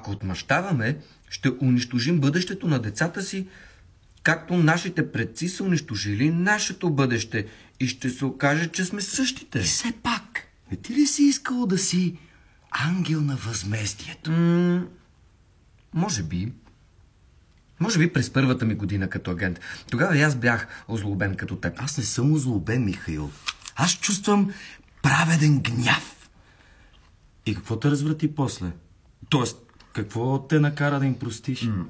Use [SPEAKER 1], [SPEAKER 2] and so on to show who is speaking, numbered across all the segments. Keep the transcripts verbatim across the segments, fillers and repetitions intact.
[SPEAKER 1] Ако отмъщаваме, ще унищожим бъдещето на децата си, както нашите предци са унищожили нашето бъдеще и ще се окаже, че сме същите.
[SPEAKER 2] И все пак, не ти ли си искал да си ангел на възмездието?
[SPEAKER 1] М- може би. Може би през първата ми година като агент. Тогава и аз бях озлобен като теб.
[SPEAKER 2] Аз не съм озлобен, Михаил. Аз чувствам праведен гняв. И какво те разврати после? Тоест, какво те накара да им простиш?
[SPEAKER 1] М-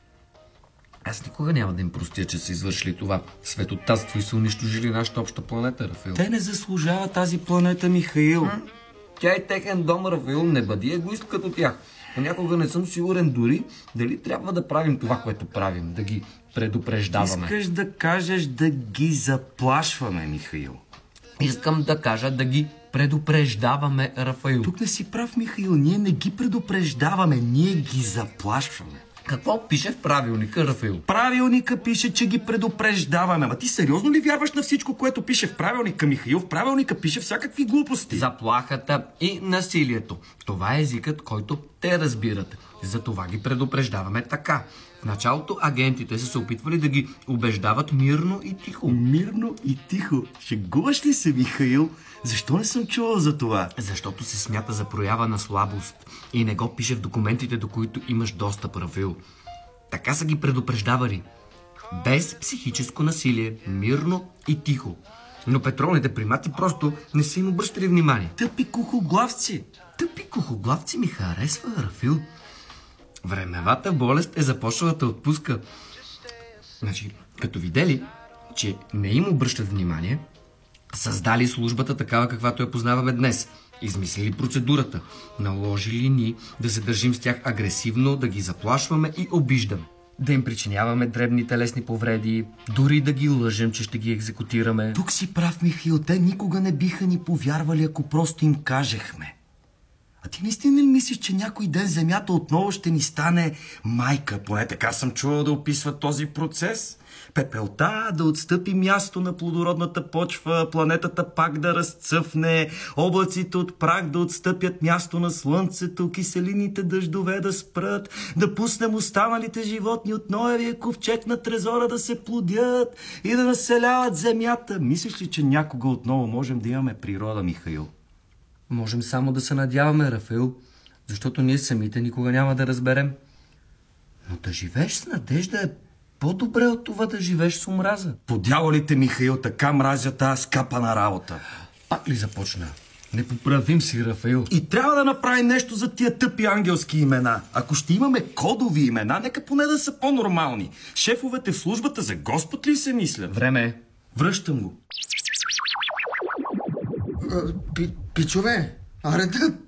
[SPEAKER 1] Аз никога няма да им простя, че са извършили това светотатство и са унищожили нашата обща планета, Рафаил.
[SPEAKER 2] Те не заслужават тази планета, Михаил.
[SPEAKER 1] М- Тя е техен дом, Рафаил. Не бъди егоист като тях. Понякога не съм сигурен дори дали трябва да правим това, което правим, да ги предупреждаваме.
[SPEAKER 2] Искаш да кажеш да ги заплашваме, Михаил?
[SPEAKER 1] Искам да кажа да ги предупреждаваме, Рафаил.
[SPEAKER 2] Тук не си прав, Михаил. Ние не ги предупреждаваме, ние ги заплашваме.
[SPEAKER 1] Какво пише в правилника, Рафаил?
[SPEAKER 2] Правилника пише, че ги предупреждаваме. Ама ти сериозно ли вярваш на всичко, което пише в правилника, Михаил? В правилника пише всякакви глупости.
[SPEAKER 1] Заплахата и насилието. Това е езикът, който те разбират. Затова ги предупреждаваме така. В началото агентите са се опитвали да ги убеждават мирно и тихо.
[SPEAKER 2] Мирно и тихо. Шегуваш ли се, Михаил? Защо не съм чувал за това?
[SPEAKER 1] Защото се смята за проява на слабост и не го пише в документите, до които имаш достъп, Рафаил. Така са ги предупреждавали. Без психическо насилие, мирно и тихо. Но петролните примати просто не са им обръщали внимание.
[SPEAKER 2] Тъпи кухоглавци.
[SPEAKER 1] Тъпи кухоглавци ми харесва, Рафаил. Времевата болест е започнала да отпуска. Значи, като видели, че не им обръщат внимание, създали службата такава, каквато я познаваме днес. Измислили процедурата. Наложили ни да се държим с тях агресивно, да ги заплашваме и обиждаме. Да им причиняваме дребни телесни повреди, дори да ги лъжем, че ще ги екзекутираме.
[SPEAKER 2] Тук си прав, Михаил. Те никога не биха ни повярвали, ако просто им кажехме. А ти наистина ли мислиш, че някой ден Земята отново ще ни стане майка? Поне така съм чувал да описва този процес. Пепелта да отстъпи място на плодородната почва, планетата пак да разцъфне, облаците от прах да отстъпят място на слънцето, киселините дъждове да спрат, да пуснем останалите животни от Ноевия ковчег на трезора да се плодят и да населяват Земята. Мислиш ли, че някога отново можем да имаме природа, Михаил?
[SPEAKER 1] Можем само да се надяваме, Рафаил, защото ние самите никога няма да разберем. Но да живееш с надежда е по-добре от това да живееш с омраза.
[SPEAKER 2] По дяволите, Михаил, така мразя тази скапана работа.
[SPEAKER 1] Пак ли започна? Не поправим си, Рафаил.
[SPEAKER 2] И трябва да направим нещо за тия тъпи ангелски имена. Ако ще имаме кодови имена, нека поне да са по-нормални. Шефовете в службата за Господ ли се мислят?
[SPEAKER 1] Време е.
[SPEAKER 2] Връщам го.
[SPEAKER 3] Пи, пичове, аре да